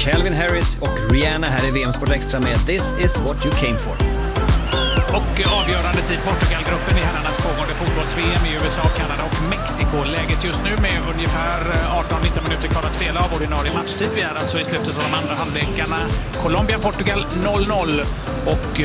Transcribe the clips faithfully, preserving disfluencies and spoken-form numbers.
Calvin Harris och Rihanna här i V M Sport Extra med This is what you came for. Och avgörande tid Portugalgruppen i herrarnas pågående fotbolls-V M i U S A, Kanada och Mexiko. Läget just nu med ungefär arton nitton minuter kvar att spela av ordinarie matchtid. Vi är alltså i slutet av de andra halvlekarna. Colombia-Portugal noll noll och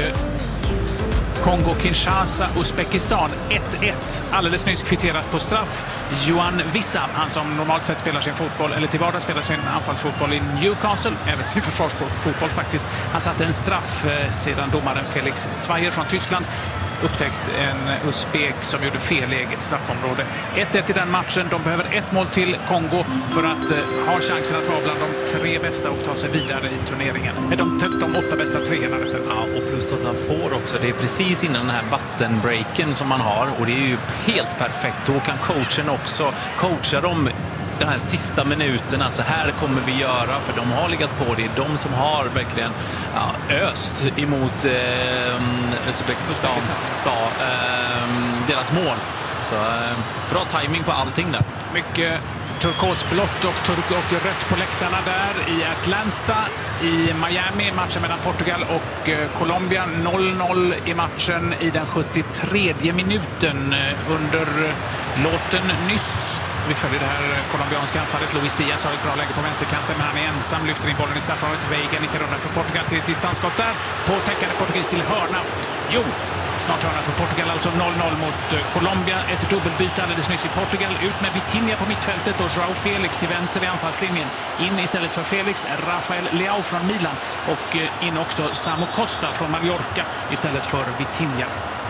Kongo-Kinshasa, Uzbekistan ett ett. Alldeles nyss kvitterat på straff. Johan Wissam, han som normalt sett spelar sin fotboll, eller till vardags spelar sin anfallsfotboll i Newcastle, även sin försvarsfotboll faktiskt. Han satte en straff eh, sedan domaren Felix Zweier från Tyskland upptäckt en uzbek som gjorde fel i eget straffområde. ett ett i den matchen. De behöver ett mål till Kongo för att eh, ha chansen att vara bland de tre bästa och ta sig vidare i turneringen. De, de åtta bästa treorna. Ja, och plus att han får också, det är precis innan den här vattenbreaken som man har, och det är ju helt perfekt. Då kan coachen också coacha dem den här sista minuten, alltså här kommer vi göra, för de har legat på, det är de som har verkligen ja, öst emot eh, Uzbekistans eh, deras mål. Så eh, bra timing på allting där. Mycket turkosblått och turk och rött på läktarna där i Atlanta. I Miami, matchen mellan Portugal och eh, Colombia. noll noll i matchen i den sjuttiotredje minuten eh, under eh, låten nyss. Vi följer det här colombianska anfallet. Luis Diaz har ett bra läge på vänsterkanten, men han är ensam. Lyfter in bollen i straffområdet. Veiga nickar undan för Portugal till ett distansskott där. På täckande portugis till hörna. Jo, snart hörna för Portugal. Alltså noll noll mot Colombia. Ett dubbelbyte alldeles nyss i Portugal. Ut med Vitinha på mittfältet och João Felix till vänster i anfallslinjen. In istället för Felix, Rafael Leao från Milan. Och in också Samu Costa från Mallorca istället för Vitinha.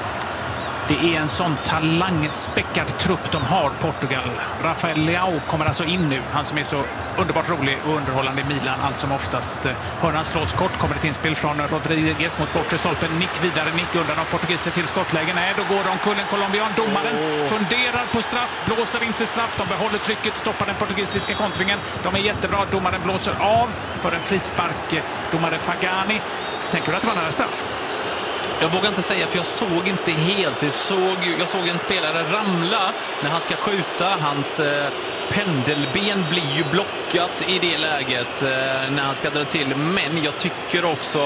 Det är en sån talangspäckad trupp de har, Portugal. Rafael Leao kommer alltså in nu. Han som är så underbart rolig och underhållande i Milan allt som oftast. Hörnan slås kort, kommer ett inspel från Rodriguez mot bortre stolpen. Nick vidare, Nick undan av portugiser till skottlägen. Nej, då går de kullen colombian. Domaren oh. funderar på straff, blåser inte straff. De behåller trycket, stoppar den portugisiska kontringen. De är jättebra. Domaren blåser av för en frispark. Domare Fagani. Tänker du att det var nära straff? Jag vågar inte säga, för jag såg inte helt. Jag såg, jag såg en spelare ramla när han ska skjuta. Hans eh, pendelben blir ju blockat i det läget eh, när han ska dra till. Men jag tycker också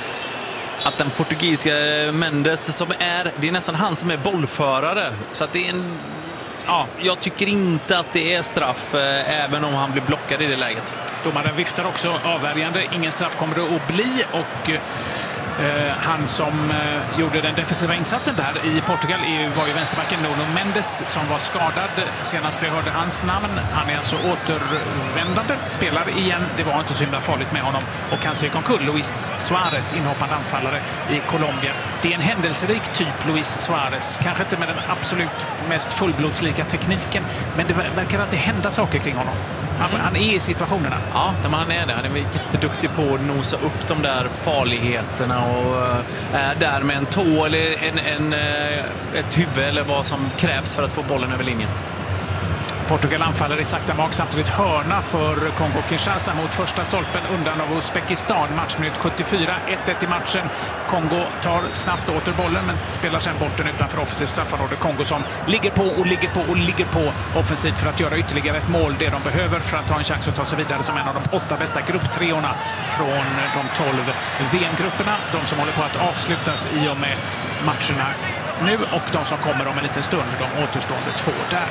att den portugisiska Mendes som är, det är nästan han som är bollförare. Så att det är en... Ja, jag tycker inte att det är straff eh, även om han blir blockad i det läget. Domaren viftar också avvärjande. Ingen straff kommer det att bli, och Uh, han som uh, gjorde den defensiva insatsen där i Portugal var ju vänsterbacken Nuno Mendes som var skadad senast vi hörde hans namn. Han är alltså återvändande, spelar igen. Det var inte så himla farligt med honom, och han gick omkull. Luis Suarez, inhoppande anfallare i Colombia. Det är en händelserik typ, Luis Suarez. Kanske inte med den absolut mest fullblodslika tekniken, men det verkar alltid hända saker kring honom. Han, mm. han är i situationerna. Ja, han är det. Han är jätteduktig på att nosa upp de där farligheterna och är där med en tå eller en, en, ett huvud eller vad som krävs för att få bollen över linjen. Portugal anfaller i sakta mak, samtidigt hörna för Kongo-Kinshasa mot första stolpen undan av Uzbekistan. Matchminut sjuttiofyra, ett ett i matchen. Kongo tar snabbt åter bollen men spelar sen bort den utanför offensivt straffområde. Kongo som ligger på och ligger på och ligger på offensivt för att göra ytterligare ett mål. Det de behöver för att ha en chans att ta sig vidare som en av de åtta bästa grupptreorna från de tolv V M-grupperna. De som håller på att avslutas i och med matcherna nu och de som kommer om en liten stund, de återstående två där.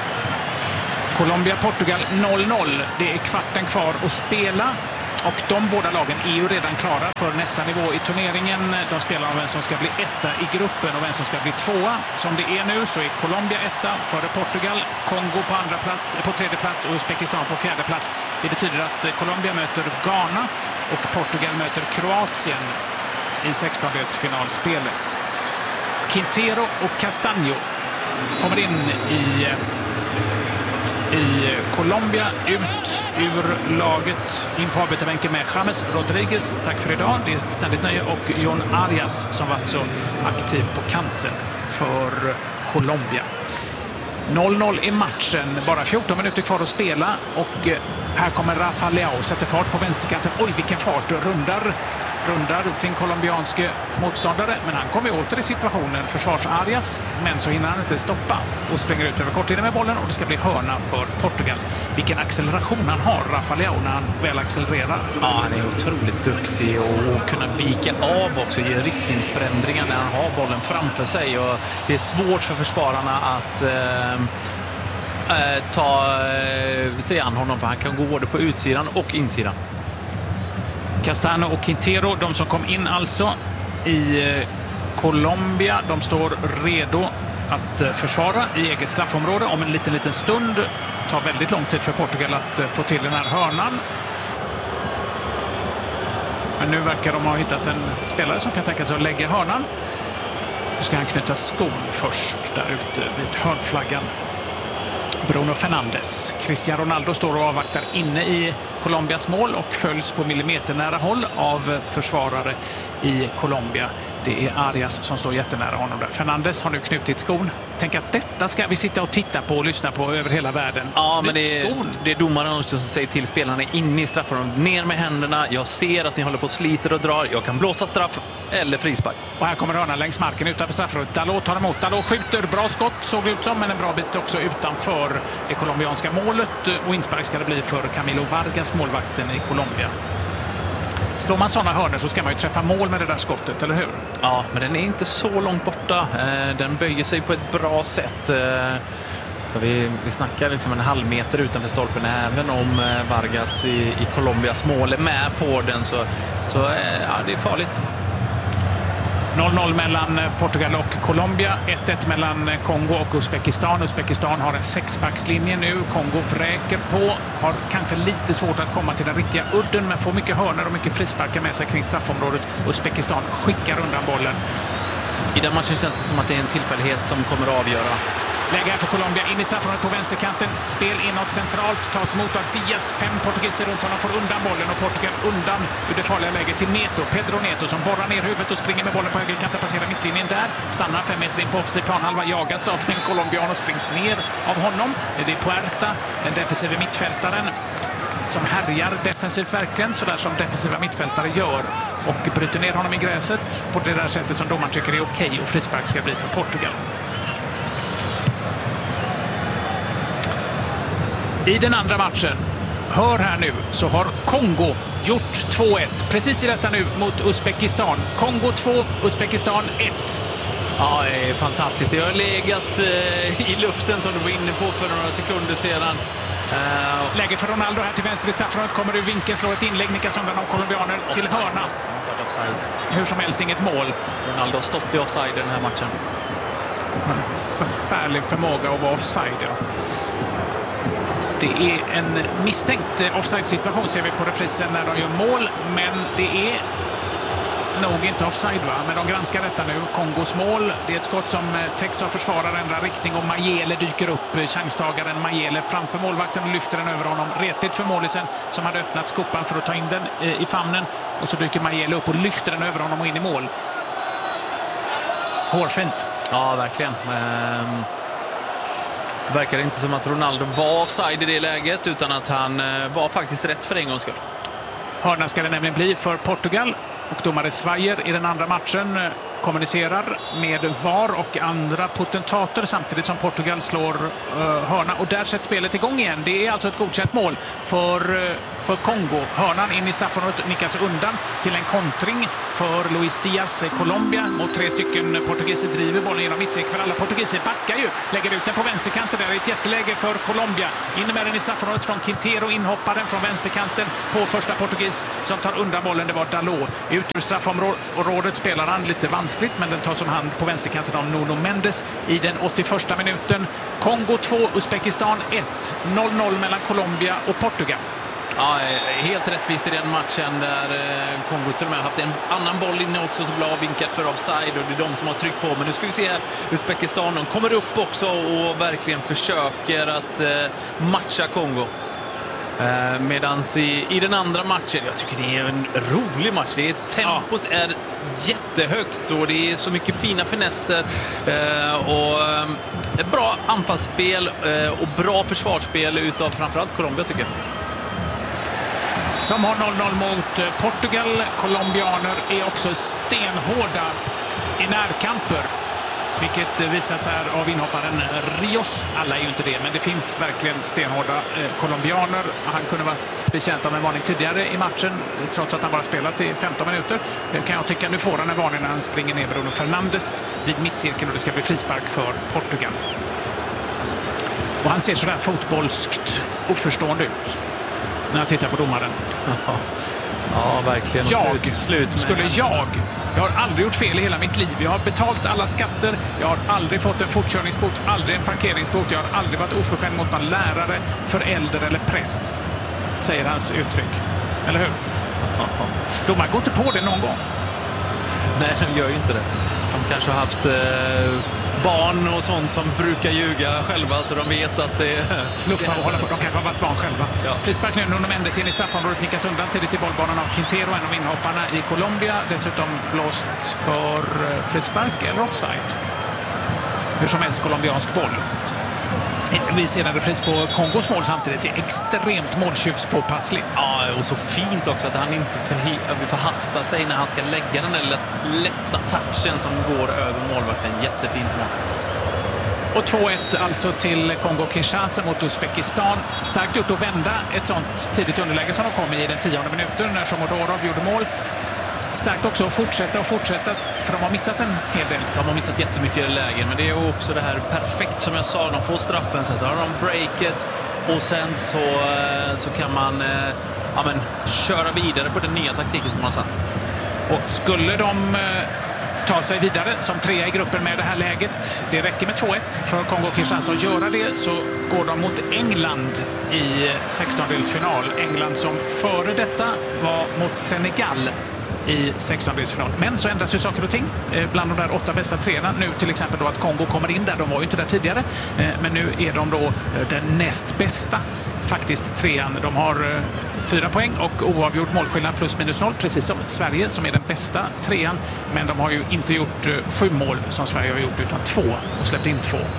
Colombia-Portugal noll noll. Det är kvarten kvar att spela. Och de båda lagen är ju redan klara för nästa nivå i turneringen. De spelar om vem som ska bli etta i gruppen och vem som ska bli tvåa. Som det är nu så är Colombia etta före Portugal, Kongo på andra plats, på tredje plats och Uzbekistan på fjärde plats. Det betyder att Colombia möter Ghana och Portugal möter Kroatien i sextondelsfinalspelet. Quintero och Castaño kommer in i i Colombia, ut ur laget, in på avbytarbänken med James Rodriguez. Tack för idag, det är ett ständigt nöje. Och Jon Arias som varit så aktiv på kanten för Colombia. noll noll i matchen, bara fjorton minuter kvar att spela och här kommer Rafael Leao, sätter fart på vänsterkanten. Oj, vilken fart, rundar rundar sin colombianske motståndare, men han kommer åter i situationen försvarsargas, men så hinner han inte stoppa och springer ut över korttiden med bollen och det ska bli hörna för Portugal. Vilken acceleration han har, Rafa Leão, när han väl accelererar. Ja, han är otroligt duktig och kunna vika av också, ge riktningsförändringar när han har bollen framför sig, och det är svårt för försvararna att eh, eh, ta eh, sig an honom, för han kan gå både på utsidan och insidan. Castano och Quintero, de som kom in alltså i Colombia, de står redo att försvara i eget straffområde. Om en liten, liten stund tar väldigt lång tid för Portugal att få till den här hörnan. Men nu verkar de ha hittat en spelare som kan tänka sig att lägga hörnan. Då ska han knyta skon först där ute vid hörnflaggan. Bruno Fernandes. Cristiano Ronaldo står och avvaktar inne i Colombias mål och följs på millimeternära håll av försvarare i Colombia. Det är Arias som står jättenära honom där. Fernandes har nu knutit skon. Tänk att detta ska vi sitta och titta på och lyssna på över hela världen. Ja, men det är, det är domaren också som säger till spelarna inne i straffområdet: ner med händerna, jag ser att ni håller på och sliter och drar, jag kan blåsa straff eller frispark. Och här kommer hörnan längs marken utanför straffområdet. Dalot tar emot, Dalot skjuter, bra skott såg det ut som, men en bra bit också utanför det colombianska målet, och inspark ska det bli för Camilo Vargas, målvakten i Colombia. Slår man sådana hörnor så ska man ju träffa mål med det där skottet, eller hur? Ja, men den är inte så långt borta. Den böjer sig på ett bra sätt. Så vi, vi snackar liksom en halv meter utanför stolpen. Även om Vargas i, i Colombias mål är med på den, så, så ja, det är farligt. noll noll mellan Portugal och Colombia. ett ett mellan Kongo och Uzbekistan. Uzbekistan har en sexbackslinje nu. Kongo vräker på. Har kanske lite svårt att komma till den riktiga udden, men får mycket hörnor och mycket frisparkar med sig kring straffområdet. Uzbekistan skickar undan bollen. I den matchen känns det som att det är en tillfällighet som kommer att avgöra. Läge här för Colombia in i straffområdet på vänsterkanten. Spel inåt centralt, tas emot av Diaz. Fem portugiser runt honom får undan bollen och Portugal undan ur det farliga läget till Neto. Pedro Neto som borrar ner huvudet och springer med bollen på högerkanten, passerar mittlinjen där. Stannar fem meter in på offensiv planhalva, jagas av en colombian och springs ner av honom. Det är Puerta, den defensiva mittfältaren, som härjar defensivt verkligen, sådär som defensiva mittfältare gör, och bryter ner honom i gräset på det där sättet som domaren tycker är okej, och frispark ska bli för Portugal. I den andra matchen, hör här nu, så har Kongo gjort två ett. Precis i detta nu mot Uzbekistan. Kongo två, Uzbekistan ett. Ja, det är fantastiskt. Det har legat eh, i luften som du var inne på för några sekunder sedan. Uh, Läge för Ronaldo här till vänster i straffområdet, kommer ur vinkeln, slår ett inlägg, nickas undan av colombianer till hörna. Hur som helst inget mål. Ronaldo har stått i offside i den här matchen. En förfärlig förmåga att vara offside, ja. Det är en misstänkt offside-situation, ser vi på reprisen när de gör mål, men det är nog inte offside, va? Men de granskar detta nu. Kongos mål, det är ett skott som täcks av försvararen, ändrar riktning och Mayele dyker upp. Chanstagaren Mayele framför målvakten och lyfter den över honom. Retligt för målisen som hade öppnat skopan för att ta in den i famnen, och så dyker Mayele upp och lyfter den över honom och in i mål. Hårfint. Ja, verkligen. Ehm... Verkar inte som att Ronaldo var offside i det läget, utan att han var faktiskt rätt för en gångs skull. Hörna ska det nämligen bli för Portugal, och domare Svajer i den andra matchen kommunicerar med V A R och andra potentater samtidigt som Portugal slår uh, hörna, och där sätts spelet igång igen. Det är alltså ett godkänt mål för, uh, för Kongo. Hörnan in i straffområdet nickas undan till en kontring för Luis Diaz, Colombia, mot tre stycken portugiser, driver bollen genom mittcirkeln, för alla portugiser backar ju, lägger ut den på vänsterkanten. Där är ett jätteläge för Colombia. In med den i straffområdet från Quintero, inhopparen från vänsterkanten på första portugis som tar undan bollen. Det var Dalot. Ut ur straffområdet spelar han lite vanskligt, men den tas som hand på vänsterkanten av Nuno Mendes i den åttioförsta minuten. Kongo två, Uzbekistan ett. noll noll mellan Colombia och Portugal. Ja, helt rättvist i den matchen där Kongo till och med haft en annan boll inne också, så bra vinkat för offside, och det är de som har tryckt på. Men nu ska vi se här, Uzbekistan, de kommer upp också och verkligen försöker att matcha Kongo. Medans i, i den andra matchen, jag tycker det är en rolig match. Det är, tempot är jättehögt och det är så mycket fina finesser och ett bra anfallsspel och bra försvarsspel utav framförallt Colombia, tycker jag. som har noll noll mot Portugal. Colombianer är också stenhårda i närkamper, vilket visas här av inhopparen Rios. Alla är ju inte det, men det finns verkligen stenhårda eh, colombianer. Han kunde varit betjänt av en varning tidigare i matchen, trots att han bara spelat i femton minuter. Eh, kan jag tycka, nu får han en varning när han springer ner Bruno Fernandes vid mittcirkeln och det ska bli frispark för Portugal. Och han ser sådär fotbollskt oförstående ut när jag tittar på domaren. Ja, verkligen. Jag slut, slut med... skulle jag... Jag har aldrig gjort fel i hela mitt liv. Jag har betalt alla skatter. Jag har aldrig fått en fortkörningsbot, aldrig en parkeringsbot. Jag har aldrig varit oförskämd mot någon lärare, förälder eller präst, säger hans uttryck. Eller hur? Domaren går inte på det någon gång. Nej, de gör ju inte det. De kanske har haft eh, barn och sånt som brukar ljuga själva, så de vet att det är... Luffa och hålla på. De kanske har varit barn själva. Ja. Frispark nu, Nuno Mendes in i straffområdet, nickas undan tidigt i bollbanan av Quintero, en av inhopparna i Colombia. Dessutom blåst för frispark eller offside. Hur som helst, colombiansk boll. Vi ser en repris på Kongos mål samtidigt. Det är extremt måltjuvspåpassligt. Ja, och så fint också att han inte förhastar sig när han ska lägga den där lätta touchen som går över målvakten. Jättefint mål. Och två ett alltså till Kongo-Kinshasa mot Uzbekistan. Starkt gjort att vända ett sånt tidigt underläge som de kom i den tionde minuten när Shomodorov gjorde mål. Starkt också att fortsätta och fortsätta, för de har missat en hel del. De har missat jättemycket lägen, men det är också det här perfekt som jag sa. De får straffen, sen så har de breaket och sen så, så kan man ja, men, köra vidare på den nya taktiken som man har satt. Och skulle de eh, ta sig vidare som trea i gruppen med det här läget, det räcker med två ett för Kongo-Kinshasa att göra det, så går de mot England i sextondelsfinal. England som före detta var mot Senegal i sextondelsfinal. Men så ändras ju saker och ting bland de där åtta bästa treorna. Nu till exempel då att Kongo kommer in där. De var ju inte där tidigare. Men nu är de då den näst bästa faktiskt trean. De har fyra poäng och oavgjord målskillnad plus minus noll. Precis som Sverige som är den bästa trean. Men de har ju inte gjort sju mål som Sverige har gjort utan två och släppt in två.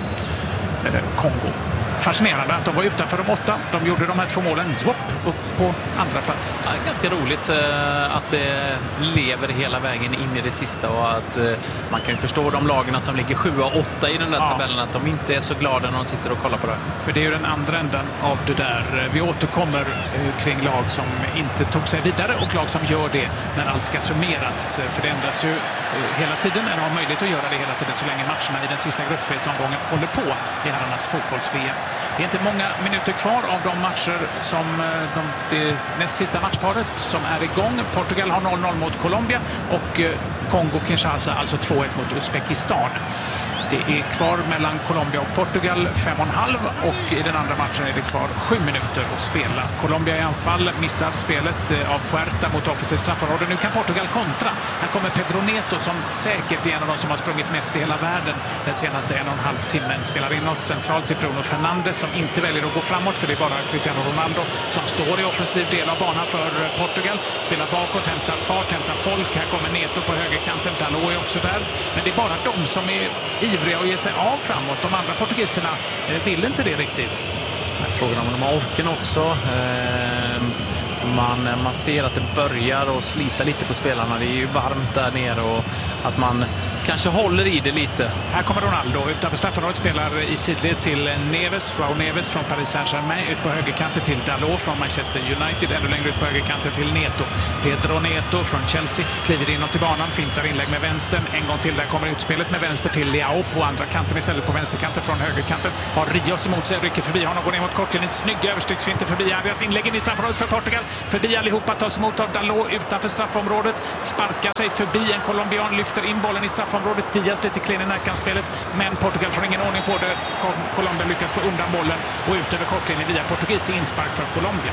Kongo. Fascinerande att de var utanför de åtta. De gjorde de här två målen swap upp på andra plats. Ja, ganska roligt eh, att det lever hela vägen in i det sista och att eh, man kan ju förstå de lagarna som ligger sju och åtta i den där ja. tabellen att de inte är så glada när de sitter och kollar på det. För det är ju den andra änden av det där. Vi återkommer eh, kring lag som inte tog sig vidare och lag som gör det när allt ska summeras. För det ändras ju eh, hela tiden, eller har möjlighet att göra det hela tiden så länge matcherna i den sista gruppspelsomgången håller på i herrarnas fotbolls-V M. Det är inte många minuter kvar av de matcher som de, det näst sista matchparet som är igång. Portugal har noll noll mot Colombia och Kongo-Kinshasa alltså två ett mot Uzbekistan. Det är kvar mellan Colombia och Portugal fem och en halv och i den andra matchen är det kvar sju minuter att spela. Colombia i anfall missar spelet av Puerta mot offensivt straffområde. Nu kan Portugal kontra. Här kommer Pedro Neto som säkert är en av de som har sprungit mest i hela världen den senaste en och en halv timmen. Spelar in något centralt till Bruno Fernandes som inte väljer att gå framåt för det är bara Cristiano Ronaldo som står i offensiv del av banan för Portugal. Spelar bakåt, hämtar fart, hämtar folk. Här kommer Neto på högerkanten. Dalot är också där. Men det är bara de som är ivriga och ge sig av framåt. De andra portugiserna vill inte det riktigt. Frågan om de har orken också. Man, man ser att det börjar att slita lite på spelarna. Det är ju varmt där nere och att man kanske håller i det lite. Här kommer Ronaldo. Utanför straffområdet spelar i sidled till Neves. Raúl Neves från Paris Saint-Germain. Ut på högerkanten till Dalot från Manchester United. Ännu längre ut på högerkanten till Neto. Pedro Neto från Chelsea kliver inåt i banan. Fintar inlägg med vänstern. En gång till där kommer utspelet med vänster till Leao på andra kanten istället på vänsterkanten från högerkanten. Har Rios emot sig. Rycker förbi honom. Går ner mot kortlinjen. Snygg överstegsfinter förbi Arias. Inlägg in i straffområdet för Portugal. Förbi allihopa. Tas emot av Dalot utanför straffområdet. Sparkar sig förbi en colombian. Lyfter in bollen i straffområdet. Diaz lite klen i närkampsspelet, men Portugal får ingen ordning på det. Colombia lyckas få undan bollen och ut över kortlinjen via portugis till inspark för Colombia.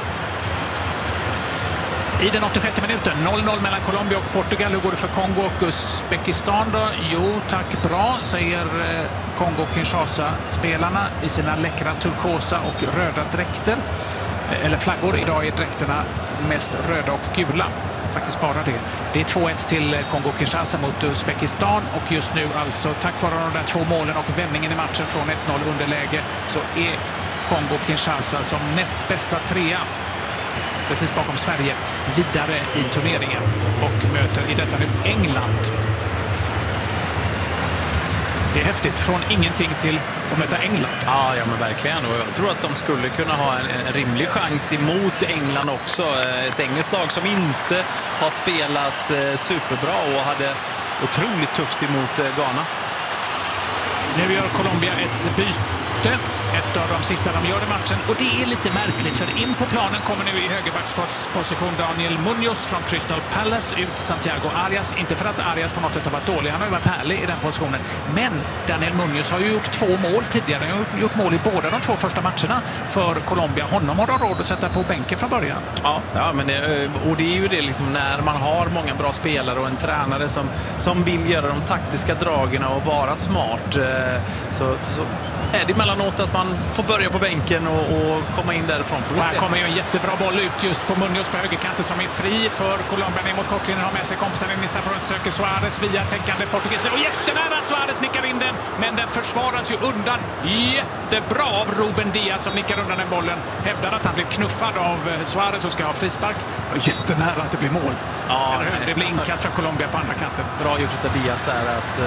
I den åttiosjätte minuten, noll noll mellan Colombia och Portugal. Hur går det för Kongo och Uzbekistan då? Jo, tack bra, säger Kongo-Kinshasa-spelarna i sina läckra turkosa och röda dräkter. Eller flaggor. Idag är dräkterna mest röda och gula. Faktiskt bara det. Det är två ett till Kongo-Kinshasa mot Uzbekistan och just nu alltså tack vare de där två målen och vändningen i matchen från ett noll underläge så är Kongo-Kinshasa som näst bästa trea precis bakom Sverige, vidare i turneringen och möter i detta nu England. Det är häftigt, från ingenting till att möta England. Ja, ja men verkligen. Och jag tror att de skulle kunna ha en, en rimlig chans emot England också. Ett engelskt lag som inte har spelat eh, superbra och hade otroligt tufft emot eh, Ghana. Nu gör Colombia ett byte. Ett av de sista de gör i matchen. Och det är lite märkligt, för in på planen kommer nu i högerbacksposition Daniel Munoz från Crystal Palace, ut Santiago Arias. Inte för att Arias på något sätt har varit dålig, han har ju varit härlig i den positionen. Men Daniel Munoz har ju gjort två mål tidigare. Han har gjort mål i båda de två första matcherna för Colombia. Honom har de råd att sätta på bänken från början. Ja, ja men det, och det är ju det liksom, när man har många bra spelare och en tränare som, som vill göra de taktiska dragen och vara smart, så, så är det emellanåt att man får börja på bänken och, och komma in därifrån. Och här kommer ju en jättebra boll ut just på Munoz på högerkanten som är fri för Colombia ner mot kortlinjen. Har med sig kompisen in i straffområdet, söker Suarez via tänkande portugiser. Och jättenära att Suarez nickar in den, men den försvaras ju undan. Jättebra av Ruben Diaz som nickar undan den bollen. Hävdar att han blev knuffad av Suarez och ska ha frispark. Och jättenära att det blir mål. Ja, det blir inkast för Colombia på andra kanten. Bra gjort av Diaz där att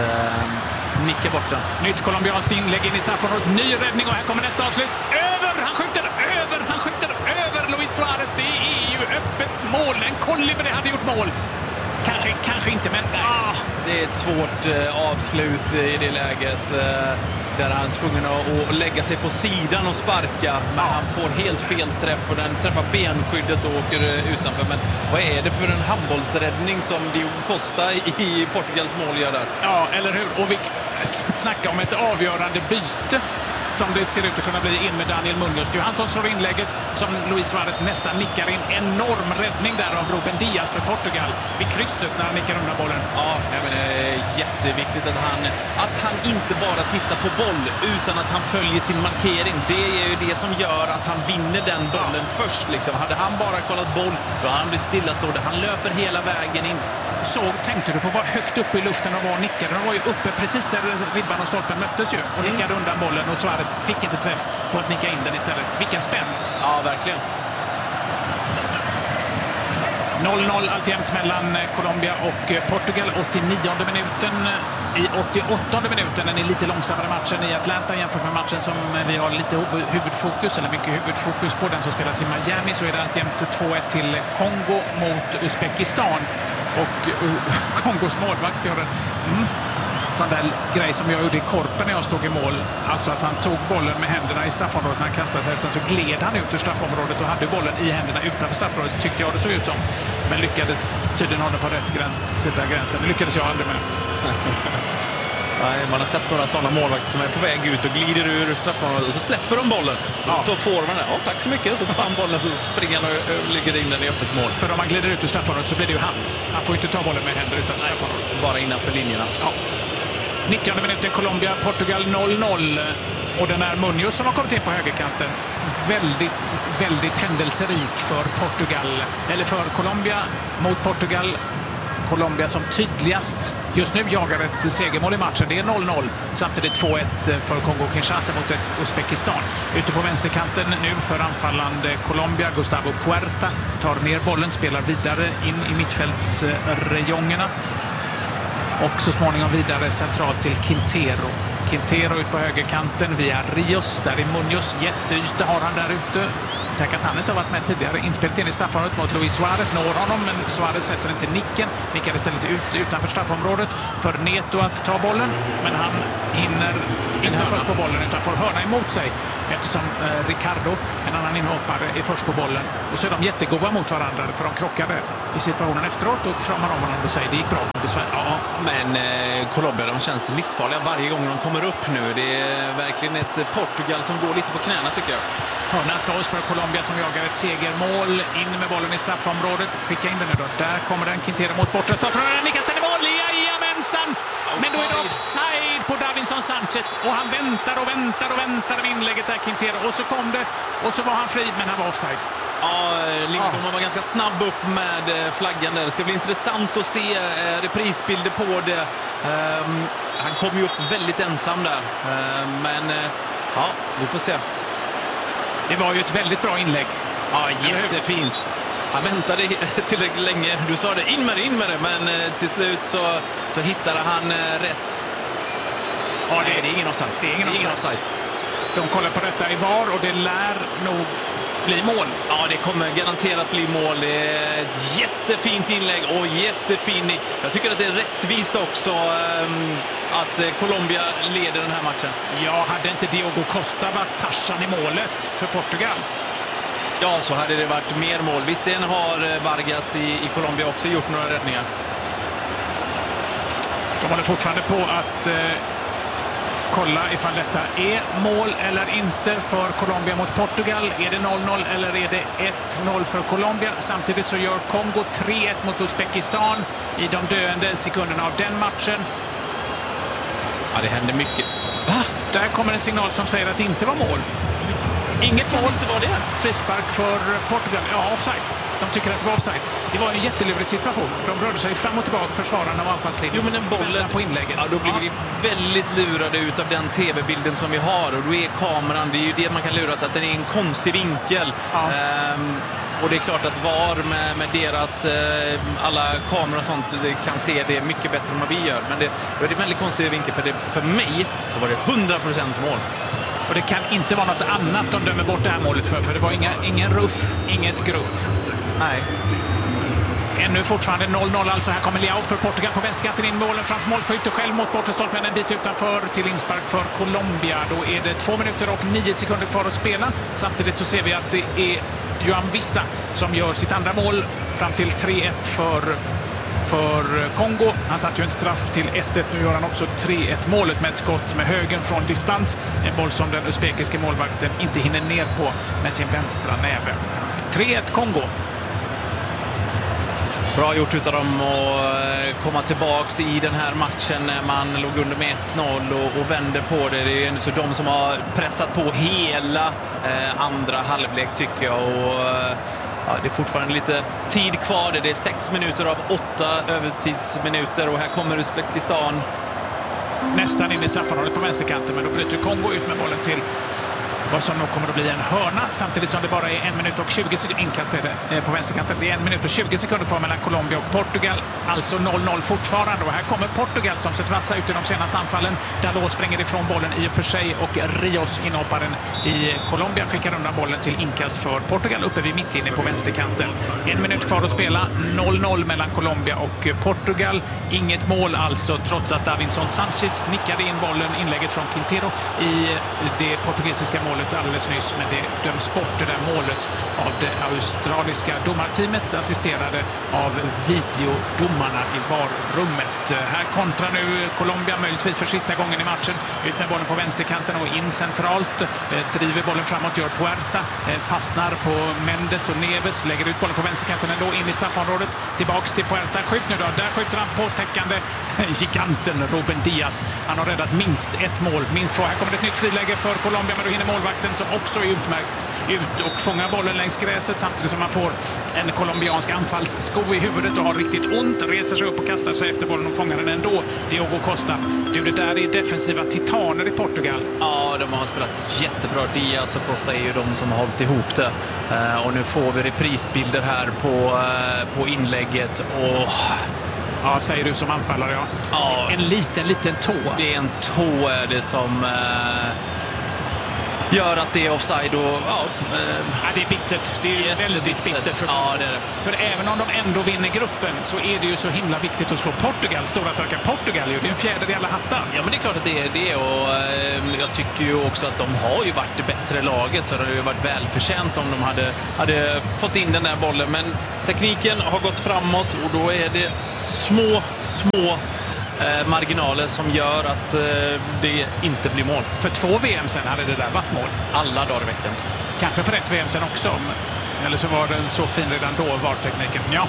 eh, nicka bort den. Nytt colombianskt inlägg in i straffområdet. Ny räddning och här kommer nästa avslut. Över! Han skjuter över! Han skjuter över Luis Suarez. Det är ju öppet mål. En Kolibri det hade gjort mål. Kanske, kanske inte, men... Ah. Det är ett svårt eh, avslut i det läget. Eh, där han är tvungen att, att lägga sig på sidan och sparka. Men ja. Han får helt fel träff och den träffar benskyddet och åker utanför. Men vad är det för en handbollsräddning som Diogo Costa i Portugals mål gör där? Ja, eller hur? Och vi snackar om ett avgörande byte som det ser ut att kunna bli in med Daniel Munoz. Det är han som slår inlägget som Luis Suarez nästan nickar in. Enorm räddning där av Ruben Diaz för Portugal vid krysset när han nickar undan bollen. Ja, men det är jätteviktigt att han, att han inte bara tittar på boll utan att han följer sin markering. Det är ju det som gör att han vinner den bollen ja. först. Liksom. Hade han bara kollat boll, då hade han blivit stillastående. Han löper hela vägen in. Så tänkte du på vad högt uppe i luften och var nickade. De var ju uppe precis där ribban och stolpen möttes ju och mm. nickade undan bollen och Suarez fick inte träff på att nicka in den istället. Vilken spänst! Ja, verkligen. noll noll alltjämt mellan Colombia och Portugal. åttionionde minuten. I åttioåttonde minuten, den är lite långsammare matchen i Atlanta jämfört med matchen som vi har lite huvudfokus, eller mycket huvudfokus på, den som spelas i Miami, så är det alltjämt två ett till Kongo mot Uzbekistan. Och uh, Kongos målvakt gör en mm, sån där grej som jag gjorde i Korpen när jag stod i mål. Alltså att han tog bollen med händerna i straffområdet när han kastade sig. Sen så gled han ut ur straffområdet och hade bollen i händerna utanför straffområdet, tyckte jag det såg ut som. Men lyckades tydligen hålla på rätt gräns, där gränsen. Det lyckades jag aldrig med. Nej, man har sett några sådana målvakter som är på väg ut och glider ur straffområdet och så släpper de bollen. Och ja. står forwarden där. Ja, tack så mycket. Så tar han bollen och springer han och ligger in den i öppet mål. För om man glider ut ur straffområdet så blir det ju hans. Han får inte ta bollen med händer utan straffområdet. Bara innanför linjerna. Ja. nittionde minuten Colombia, Portugal noll noll. Och den är Munoz som har kommit in på högerkanten. Väldigt, väldigt händelserik för Portugal. Eller för Colombia mot Portugal. Colombia som tydligast just nu jagar ett segermål i matchen. Det är noll noll. Samtidigt två ett för Kongo-Kinshasa mot Uzbekistan. Ute på vänsterkanten nu för anfallande Colombia. Gustavo Puerta tar ner bollen, spelar vidare in i mittfältsrejongerna. Och så småningom vidare centralt till Quintero. Quintero ut på högerkanten via Rios. Där är Munoz. Jätteyta har han där ute. Tänk att han inte har varit med tidigare. Inspelet in i straffområdet mot Luis Suarez. Når honom, men Suarez sätter inte nicken. Nickar istället ut utanför straffområdet för Neto att ta bollen. Men han hinner inte först på bollen utan får hörna emot sig. Eftersom eh, Ricardo, en annan inhoppare, är först på bollen. Och så är de jättegoda mot varandra för de krockade i situationen efteråt och kramar om varandra och säger det gick bra. Ja, men eh, Colombia, de känns livsfarliga varje gång de kommer upp nu. Det är verkligen ett Portugal som går lite på knäna tycker jag. Hörnan slås för Colombia som jagar ett segermål. In med bollen i straffområdet. Skicka in den nu då. Där kommer den. Quintero mot bortre. Stoppar nickas den i mål. Jajamensan! Men då är det offside på Davinson Sanchez. Och han väntar och väntar och väntar med inlägget där, Quintero. Och så kom det. Och så var han fri, men han var offside. Ja, Lindblom ja. var ganska snabb upp med flaggan där. Det ska bli intressant att se reprisbilder på det. Um, han kom ju upp väldigt ensam där. Um, men uh, ja, vi får se. Det var ju ett väldigt bra inlägg. Ja, jättefint. Han väntade tillräckligt länge. Du sa det, in med det, in med det. Men till slut så, så hittade han rätt. Ja, det, Nej, det är ingen offside. Det är ingen, det är ingen offside. offside. De kollar på detta i V A R och det lär nog bli mål. Ja, det kommer garanterat bli mål. Det är ett jättefint inlägg och jättefin nick. Jag tycker att det är rättvist också um, att Colombia leder den här matchen. Ja, hade inte Diogo Costa varit Tarzan i målet för Portugal? Ja, så hade det varit mer mål. Visserligen har Vargas i, i Colombia också gjort några räddningar. De håller fortfarande på att eh, kolla ifall detta är mål eller inte för Colombia mot Portugal. Är det noll noll eller är det ett noll för Colombia? Samtidigt så gör Kongo tre ett mot Uzbekistan i de döende sekunderna av den matchen. Ja, det händer mycket. Va? Där kommer en signal som säger att det inte var mål. Inget mål. Inte var det. Frispark för Portugal. Ja, offside. De tycker att det var offside. Det var en jättelurig situation. De rörde sig fram och tillbaka, försvararna av anfallslinjen. Jo, men den bollen på inlägget. Ja, då blir ja. vi väldigt lurade ut av den tv-bilden som vi har. Och då är kameran, det är ju det man kan lura sig, att den är en konstig vinkel. Ja. Ehm, och det är klart att V A R med, med deras eh, alla kameror och sånt kan se det mycket bättre än vad vi gör. Men det, då är det en väldigt konstig vinkel, för det, för mig så var det hundra procent mål. Och det kan inte vara något annat de dömer bort det här målet för, för det var inga, ingen ruff, inget gruff. Nej. Ännu fortfarande noll noll, alltså här kommer Leao för Portugal på vänsterkanten in målen framför mål, skjuter själv mot bortre stolpen en bit utanför till inspark för Colombia. Då är det två minuter och nio sekunder kvar att spela. Samtidigt så ser vi att det är Joan Vissa som gör sitt andra mål fram till tre ett för för Kongo. Han satt ju en straff till ett ett. Nu gör han också tre ett målet med ett skott med högen från distans. En boll som den uzbekiske målvakten inte hinner ner på med sin vänstra näve. tre ett Kongo. Bra gjort utav dem att komma tillbaks i den här matchen när man låg under med ett noll och, och vände på det. Det är så de som har pressat på hela eh, andra halvlek, tycker jag. Och, ja, det är fortfarande lite tid kvar. Det är sex minuter av åtta övertidsminuter och här kommer Uzbekistan. Nästan in i straffområdet på vänsterkanten, men då bryter Kongo ut med bollen till vad som nog kommer att bli en hörna, samtidigt som det bara är en minut och tjugo sekunder inkast på vänsterkanten. Det är en minut och tjugo sekunder kvar mellan Colombia och Portugal. Alltså noll noll fortfarande. Och här kommer Portugal som sett vassa ut i de senaste anfallen. Dalot springer ifrån bollen i och för sig och Rios, inhopparen i Colombia, skickar undan bollen till inkast för Portugal uppe vid mittlinjen på vänsterkanten. En minut kvar att spela. noll noll mellan Colombia och Portugal. Inget mål alltså, trots att Davinson Sanchez nickade in bollen, inlägget från Quintero i det portugisiska målet alldeles nyss, men det döms bort, det där målet, av det australiska domarteamet, assisterade av videodomarna i V A R-rummet. Här kontrar nu Colombia, möjligtvis för sista gången i matchen, ut med bollen på vänsterkanten och in centralt, driver bollen framåt, gör Puerta, fastnar på Mendes och Neves, lägger ut bollen på vänsterkanten ändå in i straffområdet, tillbaks till Puerta, skjut nu då, där skjuter han påtäckande giganten Ruben Diaz. Han har räddat minst ett mål, minst två. Här kommer det ett nytt friläge för Colombia, men då hinner målvakten, som också är utmärkt, ut och fångar bollen längs gräset, samtidigt som man får en colombiansk anfallssko i huvudet och har riktigt ont, reser sig upp och kastar sig efter bollen och fångar den ändå. Diogo Costa. Du, det där är defensiva titaner i Portugal. Ja, de har spelat jättebra. Diaz och Costa är ju de som har hållit ihop det. Och nu får vi reprisbilder här på, på inlägget och... Ja, säger du som anfallare, ja. ja. En liten, liten tå. Det är en tå är det som... Eh... gör att det är offside och ja, eh, ja, det är bittert. Det är väldigt bittert, bittert för, ja, det är det. För även om de ändå vinner gruppen så är det ju så himla viktigt att slå Portugal, stora starka Portugal. Det är en fjärde i alla hattar. Ja, men det är klart att det är det och eh, jag tycker ju också att de har ju varit det bättre laget, så det har ju varit välförtjänt om de hade, hade fått in den där bollen. Men tekniken har gått framåt och då är det små, små Eh, marginaler som gör att eh, det inte blir mål. För två V M sen hade det där varit mål. Alla dagar i veckan. Kanske för ett V M sen också. Eller så var den så fin redan då, V A R-tekniken. Ja.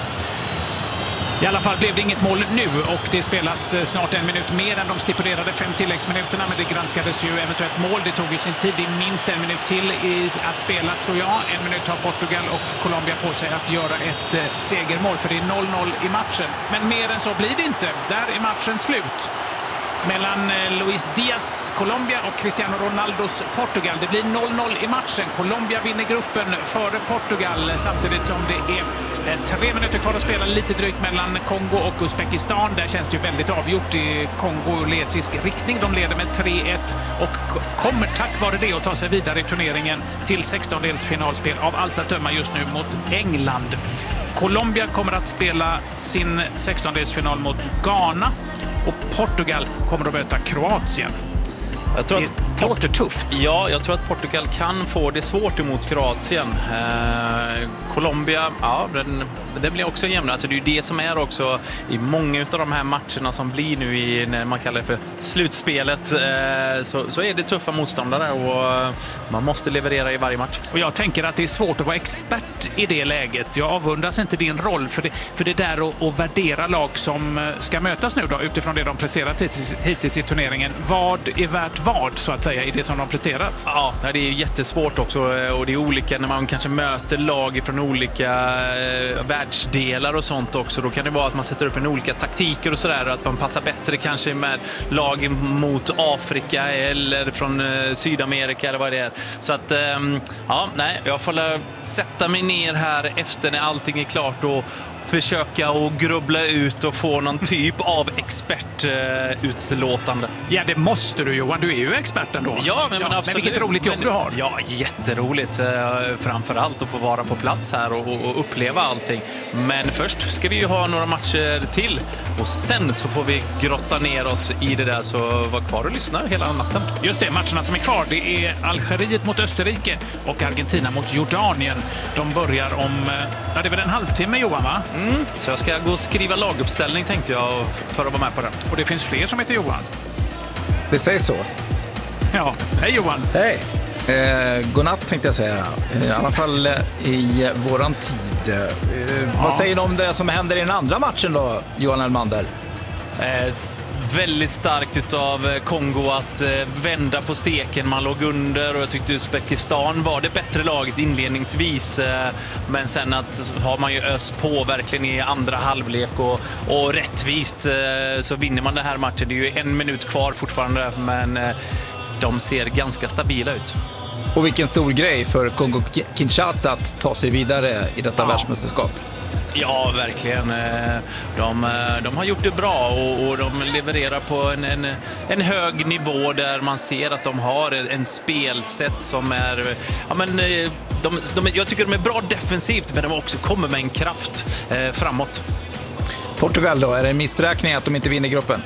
I alla fall blev det inget mål nu och det är spelat snart en minut mer än de stipulerade fem tilläggsminuterna, men det granskades ju eventuellt mål. Det tog ju sin tid, i minst en minut till i att spela, tror jag. En minut har Portugal och Colombia på sig att göra ett eh, segermål, för det är noll noll i matchen. Men mer än så blir det inte. Där är matchen slut. mellan Luis Diaz, Colombia och Cristiano Ronaldos Portugal. Det blir noll noll i matchen. Colombia vinner gruppen före Portugal samtidigt som det är tre minuter kvar att spela, lite drygt, mellan Kongo och Uzbekistan. Där känns det ju väldigt avgjort i kongolesisk riktning. De leder med tre ett och kommer tack vare det att ta sig vidare i turneringen till sextondelsfinalspel av allt att döma just nu mot England. Colombia kommer att spela sin sextondelsfinal mot Ghana och Portugal kommer att möta Kroatien. Jag tror att det låter tufft. Ja, jag tror att Portugal kan få det svårt emot Kroatien. Eh, Colombia, ja, den, det blir också jämnare. Alltså det är ju det som är också i många av de här matcherna som blir nu i, när man kallar det för slutspelet, eh, så, så är det tuffa motståndare och man måste leverera i varje match. Och jag tänker att det är svårt att vara expert i det läget. Jag avundas inte din roll för det, för det där att, att värdera lag som ska mötas nu då, utifrån det de presterat hittills, hittills i turneringen. Vad är värt vad, så att säga, i det som de presterat? Ja, det är jättesvårt också och det är olika när man kanske möter lag från olika eh, världsdelar och sånt också. Då kan det vara att man sätter upp en olika taktiker och sådär, att man passar bättre kanske med lag mot Afrika eller från eh, Sydamerika eller vad det är. Så att, eh, ja, nej, jag får sätta mig ner här efter när allting är klart och försöka att grubbla ut och få någon typ av expertutlåtande. Ja, det måste du, Johan. Du är ju experten då. Ja, men, ja, men absolut. Men vilket roligt jobb men, du har. Ja, jätteroligt. Framförallt att få vara på plats här och, och uppleva allting. Men först ska vi ju ha några matcher till. Och sen så får vi grotta ner oss i det där, så var kvar och lyssna hela natten. Just det, matcherna som är kvar, det är Algeriet mot Österrike och Argentina mot Jordanien. De börjar om, ja, det är väl en halvtimme, Johan, va? Mm, så jag ska gå och skriva laguppställning, tänkte jag, för att vara med på den. Och det finns fler som heter Johan. Det sägs så. Ja, hej Johan. Hej. Eh, godnatt tänkte jag säga. I alla fall i våran tid. Eh, ja. Vad säger du om det som händer i den andra matchen då, Johan Elmander? Eh, Väldigt starkt utav Kongo att eh, vända på steken. Man låg under och jag tyckte Uzbekistan var det bättre laget inledningsvis. Eh, men sen att har man ju ös på verkligen i andra halvlek och, och rättvist eh, så vinner man den här matchen. Det är ju en minut kvar fortfarande, men eh, de ser ganska stabila ut. Och vilken stor grej för Kongo-Kinshasa att ta sig vidare i detta ja. världsmästerskap. Ja, verkligen. De, de har gjort det bra och, och de levererar på en, en, en hög nivå där man ser att de har en spelsätt som är... Ja, men, de, de, jag tycker de är bra defensivt, men de också kommer med en kraft eh, framåt. Portugal då, är det en missräkning att de inte vinner gruppen?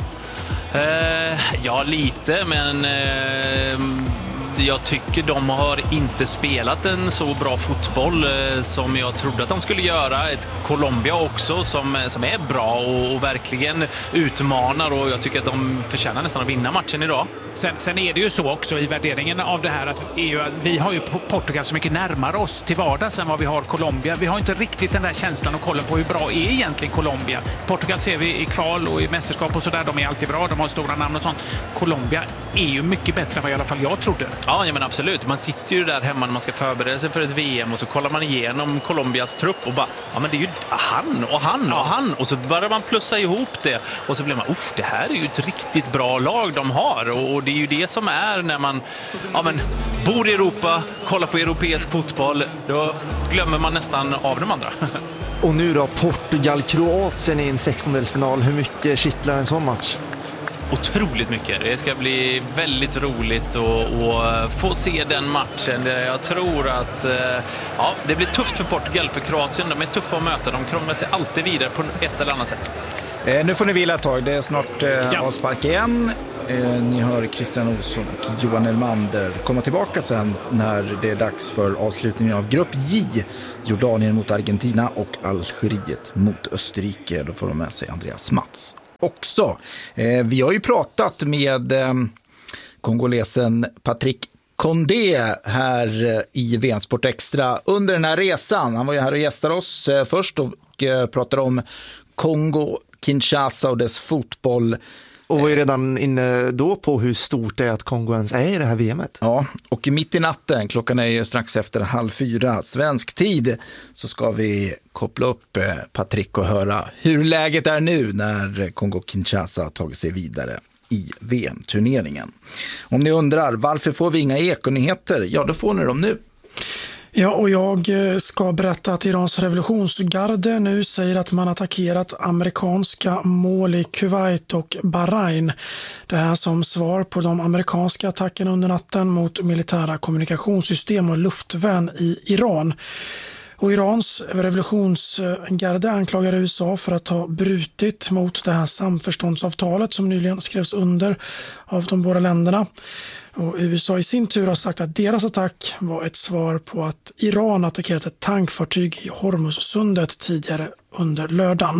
Eh, ja, lite, men... Eh, jag tycker de har inte spelat en så bra fotboll eh, som jag trodde att de skulle göra. Ett Colombia också som, som är bra och, och verkligen utmanar, och jag tycker att de förtjänar nästan att vinna matchen idag. Sen, sen är det ju så också i värderingen av det här att E U, vi har ju Portugal så mycket närmare oss till vardags än vad vi har Colombia. Vi har inte riktigt den där känslan och kollen på hur bra är egentligen Colombia. Portugal ser vi i kval och i mästerskap och sådär, de är alltid bra, de har stora namn och sånt. Colombia är ju mycket bättre än vad i alla fall jag trodde. Ja, ja, men absolut. Man sitter ju där hemma när man ska förbereda sig för ett V M och så kollar man igenom Colombias trupp och bara, ja men det är ju han och han och han, och så börjar man plussa ihop det och så blir man, usch, det här är ju ett riktigt bra lag de har, och det är ju det som är när man ja, men, bor i Europa, kollar på europeisk fotboll, då glömmer man nästan av de andra. Och nu då, Portugal-Kroatien i en sextondelsfinal, hur mycket kittlar en sån match? Otroligt mycket. Det ska bli väldigt roligt att få se den matchen. Jag tror att ja, det blir tufft för Portugal, för Kroatien. De är tuffa att möta. De krånglar sig alltid vidare på ett eller annat sätt. Eh, nu får ni vila ett tag. Det är snart eh, ja. avspark igen. Eh, ni hör Christian Olsson och Johan Elmander komma tillbaka sen när det är dags för avslutningen av Grupp J. Jordanien mot Argentina och Algeriet mot Österrike. Då får de med sig Andreas Mats också. Eh, vi har ju pratat med eh, kongolesen Patrick Condé här eh, i V M Sport Extra under den här resan. Han var ju här och gästade oss eh, först och eh, pratade om Kongo-Kinshasa och dess fotboll. Och var ju redan inne då på hur stort det är att Kongo ens är i det här V M:et. Ja, och mitt i natten, klockan är ju strax efter halv fyra svensk tid, så ska vi koppla upp Patrick och höra hur läget är nu när Kongo-Kinshasa har tagit sig vidare. i V M-turneringen. Om ni undrar varför får vi inga ekonyheter, ja då får ni dem nu. Ja, och jag ska berätta att Irans revolutionsgarde nu säger att man attackerat amerikanska mål i Kuwait och Bahrain. Det här som svar på de amerikanska attackerna under natten mot militära kommunikationssystem och luftvärn i Iran. Och Irans revolutionsgarde anklagar U S A för att ha brutit mot det här samförståndsavtalet som nyligen skrevs under av de båda länderna. Och U S A i sin tur har sagt att deras attack var ett svar på att Iran attackerat ett tankfartyg i Hormuzsundet tidigare under lördagen.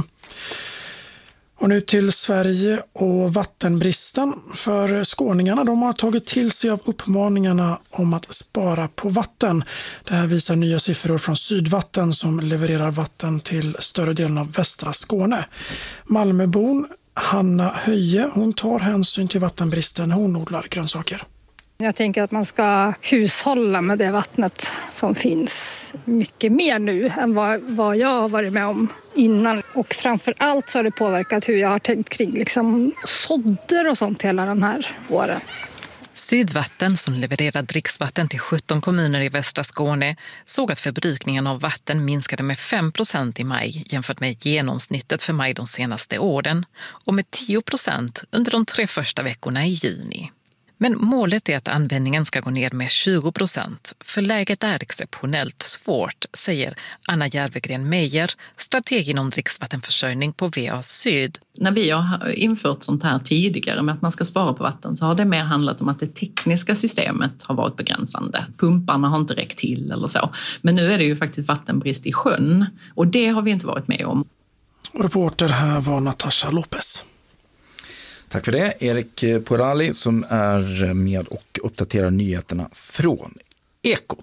Och nu till Sverige och vattenbristen. För skåningarna, de har tagit till sig av uppmaningarna om att spara på vatten. Det här visar nya siffror från Sydvatten som levererar vatten till större delen av västra Skåne. Malmöbon Hanna Höje, hon tar hänsyn till vattenbristen när hon odlar grönsaker. Jag tänker att man ska hushålla med det vattnet som finns mycket mer nu än vad, vad jag har varit med om innan. Och framför allt så har det påverkat hur jag har tänkt kring liksom sådder och sånt hela den här våren. Sydvatten, som levererar dricksvatten till sjutton kommuner i västra Skåne, såg att förbrukningen av vatten minskade med fem procent i maj jämfört med genomsnittet för maj de senaste åren och med tio procent under de tre första veckorna i juni. Men målet är att användningen ska gå ner med tjugo procent, för läget är exceptionellt svårt, säger Anna Järvegren Meijer, strateg inom dricksvattenförsörjning på V A Syd. När vi har infört sånt här tidigare med att man ska spara på vatten så har det mer handlat om att det tekniska systemet har varit begränsande. Pumparna har inte räckt till eller så. Men nu är det ju faktiskt vattenbrist i sjön och det har vi inte varit med om. Och reporter här var Natasha Lopez. Tack för det, Erik Porali som är med och uppdaterar nyheterna från Ekot.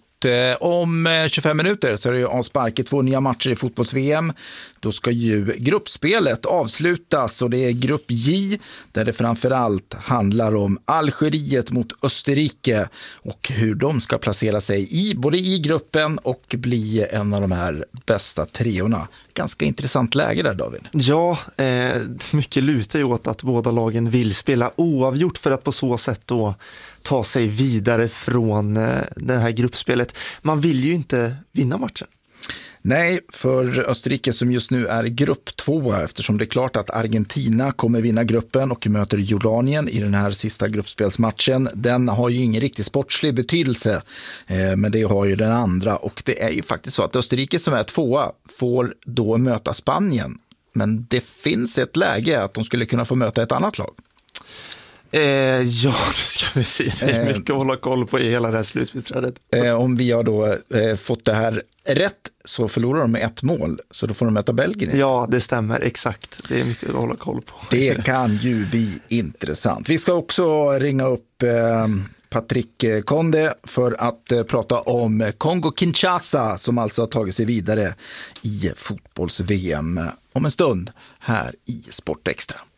Om tjugofem minuter så är det avspark i två nya matcher i fotbolls-V M. Då ska ju gruppspelet avslutas och det är grupp J där det framförallt handlar om Algeriet mot Österrike och hur de ska placera sig i både i gruppen och bli en av de här bästa treorna. Ganska intressant läge där, David. Ja, eh, mycket lutar ju åt att båda lagen vill spela oavgjort för att på så sätt då ta sig vidare från eh, det här gruppspelet. Man vill ju inte vinna matchen. Nej, för Österrike som just nu är grupp två eftersom det är klart att Argentina kommer vinna gruppen och möter Jordanien i den här sista gruppspelsmatchen. Den har ju ingen riktigt sportslig betydelse, eh, men det har ju den andra och det är ju faktiskt så att Österrike som är tvåa får då möta Spanien. Men det finns ett läge att de skulle kunna få möta ett annat lag. Eh, ja, det ska vi se. Det är mycket att hålla koll på i hela det här slutspelsträdet. Eh, om vi har då eh, fått det här rätt så förlorar de med ett mål. Så då får de möta Belgien. Ja, det stämmer. Exakt. Det är mycket att hålla koll på. Det kan ju bli intressant. Vi ska också ringa upp eh, Patrick Konde för att eh, prata om Kongo-Kinshasa som alltså har tagit sig vidare i fotbolls-V M om en stund här i Sport Extra.